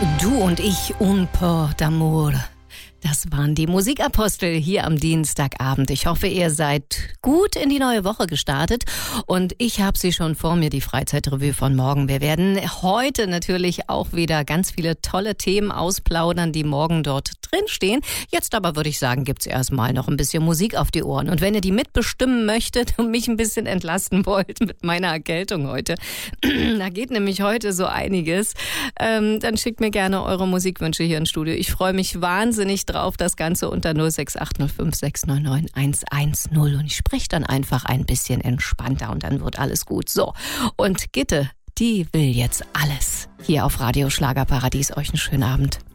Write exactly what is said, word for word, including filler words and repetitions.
Du und ich, un peu d'amour. Das waren die Musikapostel hier am Dienstagabend. Ich hoffe, ihr seid gut in die neue Woche gestartet und ich habe sie schon vor mir, die Freizeitrevue von morgen. Wir werden heute natürlich auch wieder ganz viele tolle Themen ausplaudern, die morgen dort drinstehen. Jetzt aber würde ich sagen, gibt's erstmal noch ein bisschen Musik auf die Ohren. Und wenn ihr die mitbestimmen möchtet und mich ein bisschen entlasten wollt mit meiner Erkältung heute, da geht nämlich heute so einiges, ähm, dann schickt mir gerne eure Musikwünsche hier ins Studio. Ich freue mich wahnsinnig drauf, das Ganze unter null sechs acht null fünf sechs neun neun eins eins null und ich spreche dann einfach ein bisschen entspannter und dann wird alles gut. So, und Gitte, die will jetzt alles hier auf Radio Schlagerparadies. Euch einen schönen Abend.